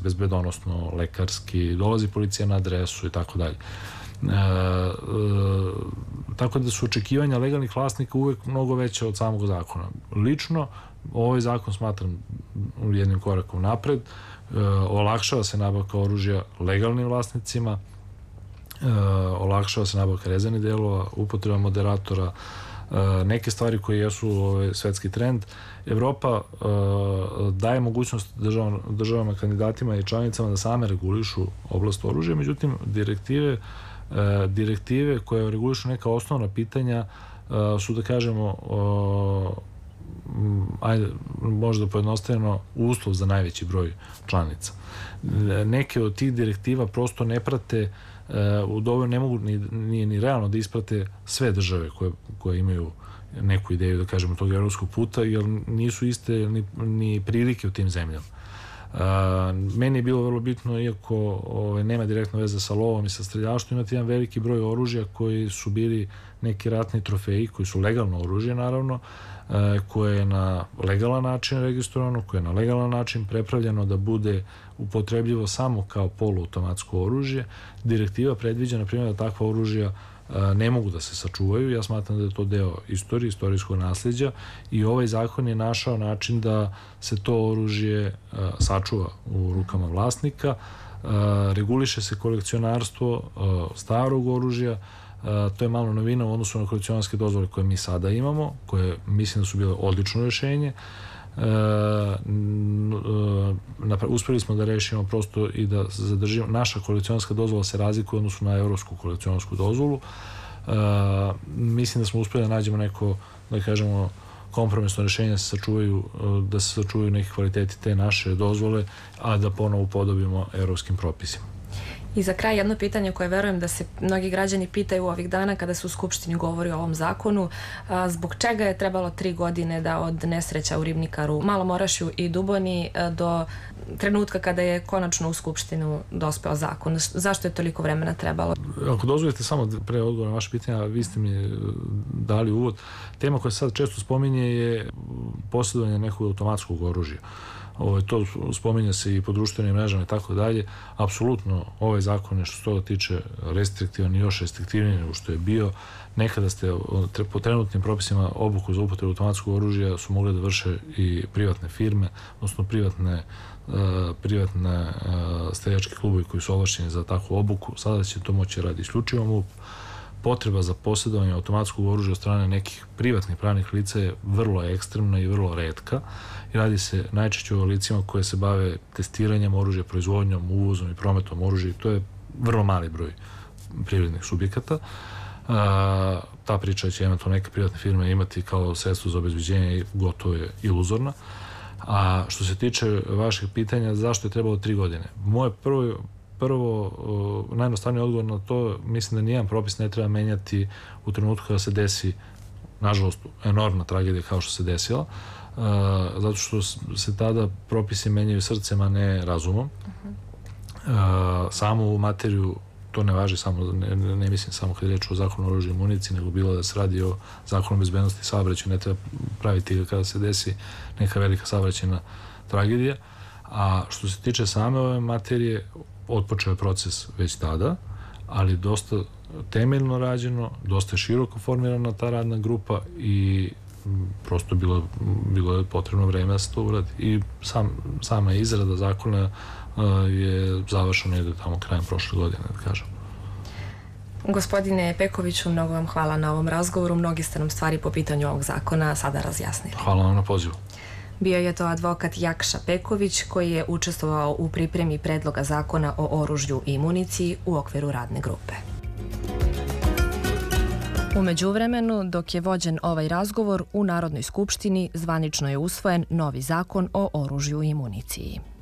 bezbedonosno, lekarski, dolazi policija na adresu i tako dalje. Tako da su očekivanja legalnih vlasnika uvek mnogo veće od samog zakona. Lično, ovaj zakon smatram jednim korakom napred, olakšava se nabavka oružja legalnim vlasnicima, olakšava se nabavka rezervnih delova, upotreba moderatora, neke stvari koje jesu svetski trend. Evropa daje mogućnost državama, kandidatima i članicama da same regulišu oblast oružja, međutim direktive koje regulišu neka osnovna pitanja su, da kažemo, ajde, možda pojednostavljeno, uslov za najveći broj članica. Neke od tih direktiva prosto ne prate, u dovoljno ne mogu, nije ni realno da isprate sve države koje imaju neku ideju, da kažemo, tog evropskog puta, jer nisu iste ni prilike u tim zemljama. Meni je bilo vrlo bitno, iako nema direktno veze sa lovom i sa streljaštvom, imati jedan veliki broj oružja koji su bili neki ratni trofeji, koji su legalno oružje, naravno, koje je na legalan način registrovano, koje je na legalan način prepravljeno da bude upotrebljivo samo kao poluautomatsko oružje. Direktiva predviđa, na primjer, da takva oružja ne mogu da se sačuvaju. Ja smatram da je to deo istorije, istorijskog nasleđa, i ovaj zakon je našao način da se to oružje sačuva u rukama vlasnika. Reguliše se kolekcionarstvo starog oružja. To je malo novina u odnosu na kolekcionarske dozvole koje mi sada imamo, koje mislim da su bile odlično rešenje. Uspeli smo da rešimo prosto i da zadržimo, naša kolekcionarska dozvola se razlikuje u odnosu na evropsku kolekcionarsku dozvolu. Mislim da smo uspeli da nađemo neko, da kažemo, kompromisno rešenje da se sačuvaju neki kvaliteti te naše dozvole, a da ponovo upodobimo evropskim propisima. I za kraj jedno pitanje koje verujem da se mnogi građani pitaju ovih dana kada se u Skupštini govori o ovom zakonu: zbog čega je trebalo 3 godine da od nesreća u Ribnikaru, Malom Orašju i Duboni do trenutka kada je konačno u Skupštinu dospeo zakon? Zašto je toliko vremena trebalo? Ako dozvolite, samo pre odgovora na vaše pitanja, vi ste mi dali uvod. Tema koja se sad često spominje je posjedovanje nekog automatskog oružja. To spominje se i po društvenim mrežama i tako dalje. Apsolutno, ovaj zakon je što se toga tiče restriktivan i još restriktivniji nego što je bio. Nekada ste po trenutnim propisima obuku za upotrebu automatskog oružja su mogle da vrše i privatne firme, odnosno privatne streljački klubovi koji su ovlašćeni za takvu obuku. Sada će to moći radi isključivo MUP. Potreba za posjedovanje automatskog oružja od strane nekih privatnih pravnih lica je vrlo ekstremna i vrlo retka, i radi se najčešće o licima koje se bave testiranjem oružja, proizvodnjom, uvozom i prometom oružja, i to je vrlo mali broj privrednih subjekata. Ta priča će eventualno neke privatne firme imati kao sredstvo za obezbeđenje i gotovo je iluzorna. A što se tiče vaših pitanja zašto je trebalo 3 godine, moje prvo, najjednostavniji odgovor na to, mislim da nijedan propis ne treba menjati u trenutku kada se desi, nažalost, enormna tragedija kao što se desila, zato što se tada propisi menjaju srcem, a ne razumom. Samo u materiju to ne važi, ne mislim samo kad je reč o zakonu o oružju i municiji, nego bilo da se radi o zakonu o bezbednosti saobraćaja, ne treba praviti kada se desi neka velika saobraćajna tragedija. A što se tiče same ove materije, otpočeo je proces već tada, ali dosta temeljno rađeno, dosta široko formirana ta radna grupa i prosto bilo je potrebno vreme da se to uradi. I sama izrada zakona je završena negde tamo krajem prošle godine, da kažem. Gospodine Pekoviću, mnogo vam hvala na ovom razgovoru. Mnogi ste nam stvari po pitanju ovog zakona sada razjasnili. Hvala vam na pozivu. Bio je to advokat Jakša Peković, koji je učestvovao u pripremi predloga zakona o oružju i municiji u okviru radne grupe. U međuvremenu, dok je vođen ovaj razgovor, u Narodnoj skupštini zvanično je usvojen novi zakon o oružju i municiji.